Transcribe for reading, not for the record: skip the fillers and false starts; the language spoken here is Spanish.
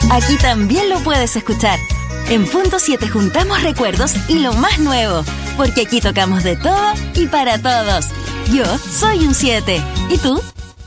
aquí también lo puedes escuchar. En Punto 7 juntamos recuerdos y lo más nuevo, porque aquí tocamos de todo y para todos. Yo soy un 7. ¿Y tú?